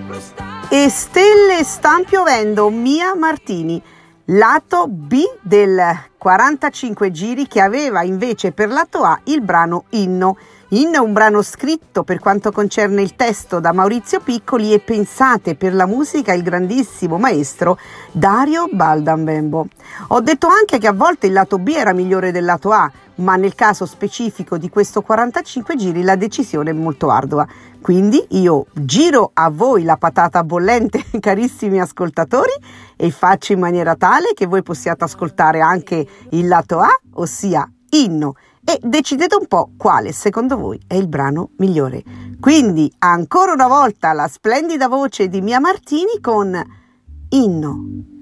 E stelle stan piovendo, Mia Martini, lato B del 45 giri, che aveva invece per lato A il brano Inno. Inno è un brano scritto, per quanto concerne il testo, da Maurizio Piccoli e pensate per la musica il grandissimo maestro Dario Baldambembo. Ho detto anche che a volte il lato B era migliore del lato A, ma nel caso specifico di questo 45 giri la decisione è molto ardua. Quindi io giro a voi la patata bollente, carissimi ascoltatori, e faccio in maniera tale che voi possiate ascoltare anche il lato A, ossia Inno, e decidete un po' quale secondo voi è il brano migliore. Quindi ancora una volta la splendida voce di Mia Martini con Inno.